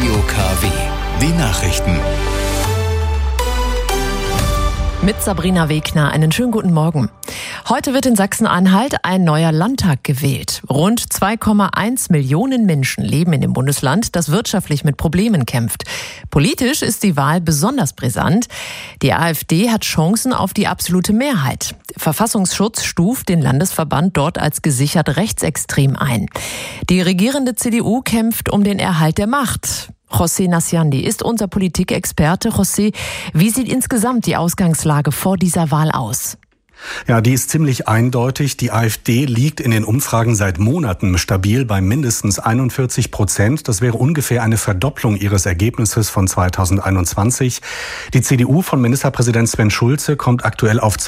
Radio KW. Die Nachrichten. Mit Sabrina Wegner, einen schönen guten Morgen. Heute wird in Sachsen-Anhalt ein neuer Landtag gewählt. Rund 2,1 Millionen Menschen leben in dem Bundesland, das wirtschaftlich mit Problemen kämpft. Politisch ist die Wahl besonders brisant. Die AfD hat Chancen auf die absolute Mehrheit. Verfassungsschutz stuft den Landesverband dort als gesichert rechtsextrem ein. Die regierende CDU kämpft um den Erhalt der Macht. José Naciandi ist unser Politikexperte. José, wie sieht insgesamt die Ausgangslage vor dieser Wahl aus? Ja, die ist ziemlich eindeutig. Die AfD liegt in den Umfragen seit Monaten stabil bei mindestens 41%. Das wäre ungefähr eine Verdopplung ihres Ergebnisses von 2021. Die CDU von Ministerpräsident Sven Schulze kommt aktuell auf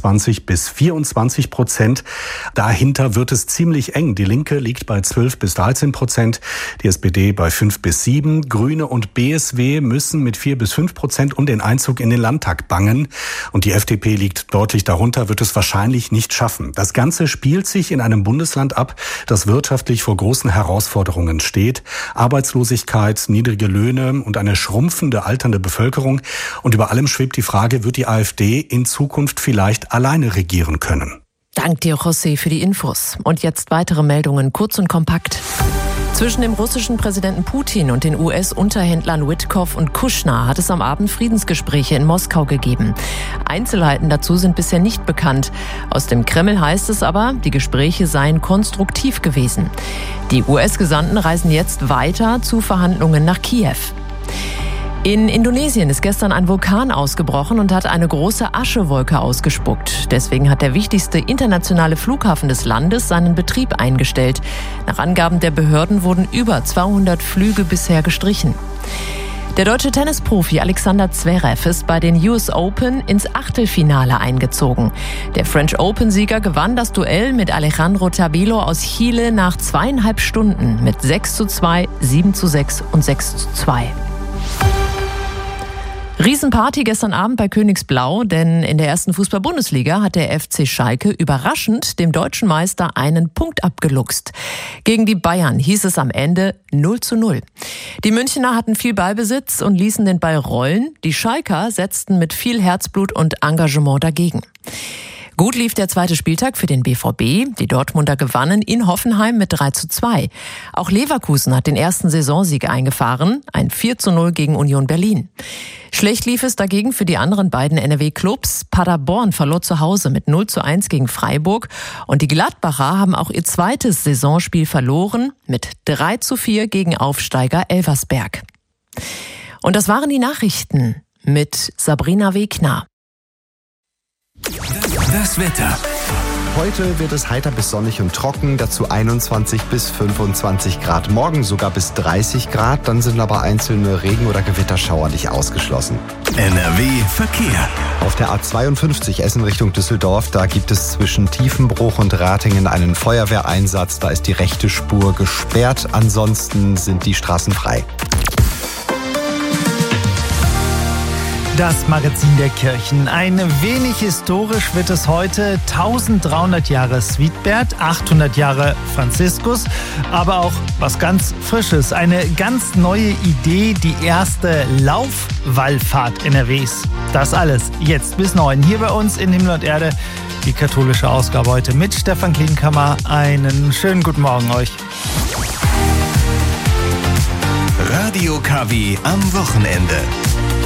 22-24%. Dahinter wird es ziemlich eng. Die Linke liegt bei 12-13%, die SPD bei 5-7%. Grüne und BSW müssen mit 4-5% um den Einzug in den Landtag bangen. Und die FDP liegt deutlich darunter, wird es wahrscheinlich nicht schaffen. Das Ganze spielt sich in einem Bundesland ab, das wirtschaftlich vor großen Herausforderungen steht. Arbeitslosigkeit, niedrige Löhne und eine schrumpfende, alternde Bevölkerung. Und über allem schwebt die Frage, wird die AfD in Zukunft vielleicht alleine regieren können? Dank dir, José, für die Infos. Und jetzt weitere Meldungen, kurz und kompakt. Zwischen dem russischen Präsidenten Putin und den US-Unterhändlern Witkoff und Kushner hat es am Abend Friedensgespräche in Moskau gegeben. Einzelheiten dazu sind bisher nicht bekannt. Aus dem Kreml heißt es aber, die Gespräche seien konstruktiv gewesen. Die US-Gesandten reisen jetzt weiter zu Verhandlungen nach Kiew. In Indonesien ist gestern ein Vulkan ausgebrochen und hat eine große Aschewolke ausgespuckt. Deswegen hat der wichtigste internationale Flughafen des Landes seinen Betrieb eingestellt. Nach Angaben der Behörden wurden über 200 Flüge bisher gestrichen. Der deutsche Tennisprofi Alexander Zverev ist bei den US Open ins Achtelfinale eingezogen. Der French Open-Sieger gewann das Duell mit Alejandro Tabilo aus Chile nach 2,5 Stunden mit 6:2, 7:6 und 6:2. Riesenparty gestern Abend bei Königsblau, denn in der ersten Fußball-Bundesliga hat der FC Schalke überraschend dem deutschen Meister einen Punkt abgeluchst. Gegen die Bayern hieß es am Ende 0:0. Die Münchner hatten viel Ballbesitz und ließen den Ball rollen. Die Schalker setzten mit viel Herzblut und Engagement dagegen. Gut lief der zweite Spieltag für den BVB. Die Dortmunder gewannen in Hoffenheim mit 3:2. Auch Leverkusen hat den ersten Saisonsieg eingefahren, ein 4:0 gegen Union Berlin. Schlecht lief es dagegen für die anderen beiden NRW-Clubs. Paderborn verlor zu Hause mit 0:1 gegen Freiburg. Und die Gladbacher haben auch ihr zweites Saisonspiel verloren mit 3:4 gegen Aufsteiger Elversberg. Und das waren die Nachrichten mit Sabrina Wegner. Das Wetter. Heute wird es heiter bis sonnig und trocken, dazu 21 bis 25 Grad. Morgen sogar bis 30 Grad, dann sind aber einzelne Regen- oder Gewitterschauer nicht ausgeschlossen. NRW Verkehr. Auf der A52 Essen Richtung Düsseldorf, da gibt es zwischen Tiefenbruch und Ratingen einen Feuerwehreinsatz. Da ist die rechte Spur gesperrt, ansonsten sind die Straßen frei. Das Magazin der Kirchen. Ein wenig historisch wird es heute. 1300 Jahre Sweetbert, 800 Jahre Franziskus, aber auch was ganz Frisches. Eine ganz neue Idee, die erste Laufwallfahrt NRWs. Das alles jetzt bis 9 hier bei uns in Himmel und Erde. Die katholische Ausgabe heute mit Stefan Klinkenkammer. Einen schönen guten Morgen euch. Radio KW am Wochenende.